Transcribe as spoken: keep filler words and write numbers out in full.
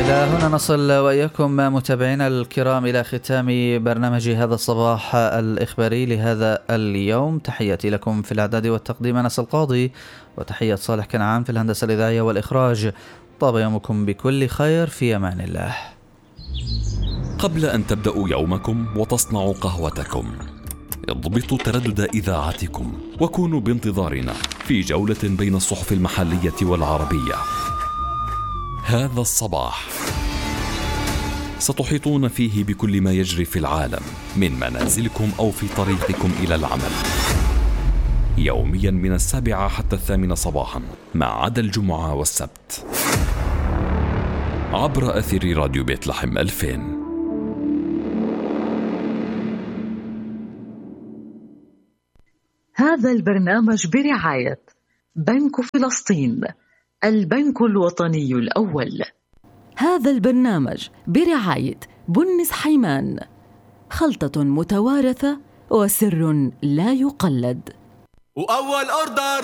إلى هنا نصل وإياكم متابعينا الكرام إلى ختام برنامج هذا الصباح الإخباري لهذا اليوم. تحياتي لكم في الإعداد والتقديم أنس القاضي، وتحية صالح كنعان في الهندسة الإذاعية والإخراج. طاب يومكم بكل خير، في أمان الله. قبل أن تبدأوا يومكم وتصنعوا قهوتكم، اضبطوا تردد إذاعتكم وكونوا بانتظارنا في جولة بين الصحف المحلية والعربية. هذا الصباح ستحيطون فيه بكل ما يجري في العالم من منازلكم أو في طريقكم إلى العمل، يوميا من السابعة حتى الثامنة صباحا ما عدا الجمعة والسبت، عبر أثير راديو بيت لحم ألفين. هذا البرنامج برعاية بنك فلسطين، البنك الوطني الأول. هذا البرنامج برعاية بنس حيمان، خلطة متوارثة وسر لا يقلد. وأول أوردر